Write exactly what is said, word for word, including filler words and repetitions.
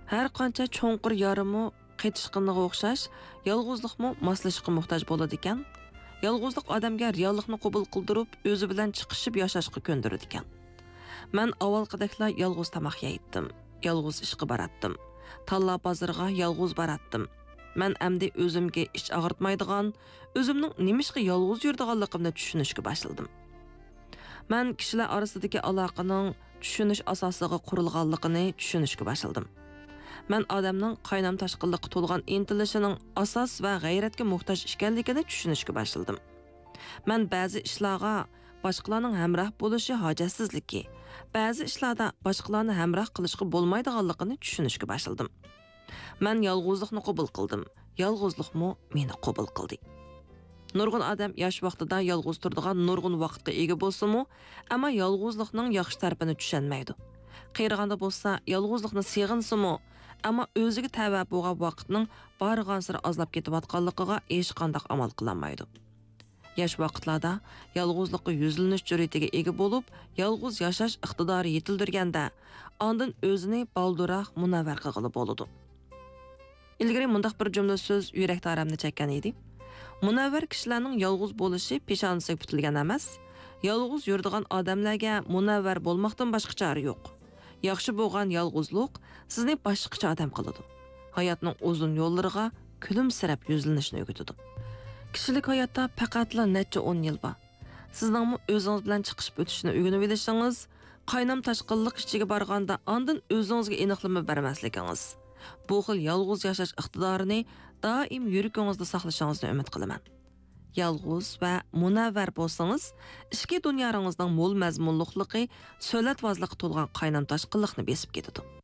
Har qancha cho'nqur yarimi qetishqinligiga o'xshash, yolg'izlikmi moslashishga muhtoj bo'ladi ekan. Yolg'izlik odamga reallikni qabul qildirib, o'zi bilan chiqishib yashashga ko'ndiradi ekan. Men avvalgidekla yolg'iz tamoq yeydim, yolg'iz ishga baratdim. Talla bozorga yolg'iz baratdim. Men endi o'zimga ich og'ritmaydigan, o'zimning nimishga yolg'iz yuradiganligimni tushunishga boshladim. Men kishilar orasidagi aloqaning tushunish asosiga qurilganligini tushunishga boshladim. Men odamning qaynam tashqinlikqa to'lgan intilishining asos va g'ayratga muhtoj ekanligini tushunishga boshladim. Men ba'zi ishlarga boshqalarning hamroh bo'lishi hojatsizligi, ba'zi ishlarda boshqalarni hamroh qilishga bo'lmaydiganligini tushunishga boshladim. Men yolg'izlikni qabul qildim, yolg'izlikmi meni qabul qildi. Nurg'un odam yosh vaqtida yolg'iz turadigan nurg'un vaqtga ega bo'lsa-mu, ammo yolg'izlikning yaxshi tarafini tushunmaydi. Qeyraganda bo'lsa, yolg'izlikni seg'insimi, ammo o'ziga tava bo'lgan vaqtning barg'ansira azlab ketayotganligiga hech qanday amal qilolmaydi. Yosh vaqtlarda yolg'izlikqa yuzlanish jur'atiga ega bo'lib, yolg'iz yashash iqtidori yetildirganda, ondan o'zini balduroq munavvar qilg'ili bo'ladi. Ilgari mundaq bir jumla so'z yurak taramni chekkan edi. Munavvar kishilarning yolg'iz bo'lishi peshonasiga bitilgan emas. Yolg'iz yuradigan odamlarga munavvar bo'lmoqdan boshqa chora yo'q. Yaxshi bo'lgan yolg'izlik sizni boshqacha odam qiladi. Hayotning uzun yo'llariga kulimsirab yuzlanishni o'rgatadi. Kishilik hayotda faqatla necha o'n yil bor. Sizning o'zingiz bilan chiqishib o'tishni o'rganib olishingiz, qaynam tashqinlik ichiga borganda ondan o'zingizga aniqlama bermasligingiz. Bu xil yolg'iz yashash iqtidorini doim yuragingizda saqlashingizni umid qilaman. Yolg'iz va munavvar bo'lsangiz, ichki dunyongizning mo'l mazmunliqligi, so'latvozlikqa to'lgan qaynam tashqinlikni besib ketadi.